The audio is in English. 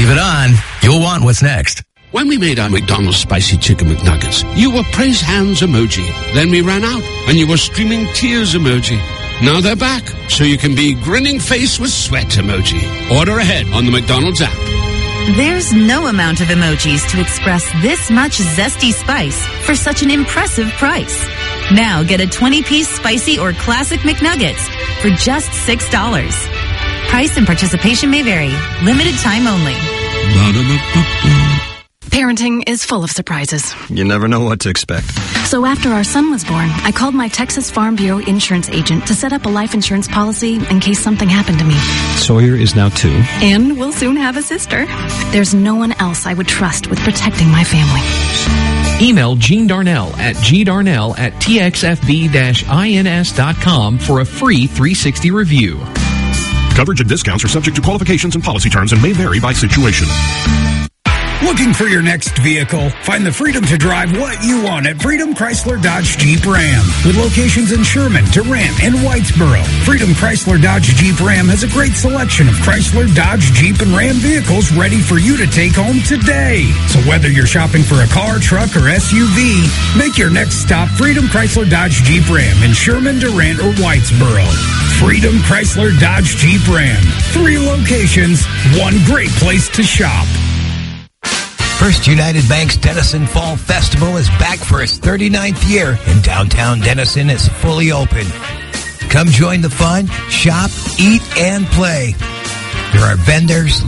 Leave it on. You'll want what's next. When we made our McDonald's Spicy Chicken McNuggets, you were praise hands emoji. Then we ran out, and you were streaming tears emoji. Now they're back, so you can be grinning face with sweat emoji. Order ahead on the McDonald's app. There's no amount of emojis to express this much zesty spice for such an impressive price. Now get a 20-piece spicy or classic McNuggets for just $6. Price and participation may vary. Limited time only. Parenting is full of surprises. You never know what to expect. So after our son was born, I called my Texas Farm Bureau insurance agent to set up a life insurance policy in case something happened to me. Sawyer is now 2. And we'll soon have a sister. There's no one else I would trust with protecting my family. Email Gene Darnell at gdarnell@txfb-ins.com for a free 360 review. Coverage and discounts are subject to qualifications and policy terms and may vary by situation. Looking for your next vehicle? Find the freedom to drive what you want at Freedom Chrysler Dodge Jeep Ram. With locations in Sherman, Durant, and Whitesboro, Freedom Chrysler Dodge Jeep Ram has a great selection of Chrysler, Dodge, Jeep, and Ram vehicles ready for you to take home today. So whether you're shopping for a car, truck, or SUV, make your next stop Freedom Chrysler Dodge Jeep Ram in Sherman, Durant, or Whitesboro. Freedom Chrysler Dodge Jeep Ram. 3 locations, 1 great place to shop. First United Bank's Denison Fall Festival is back for its 39th year, and downtown Denison is fully open. Come join the fun, shop, eat, and play. There are vendors,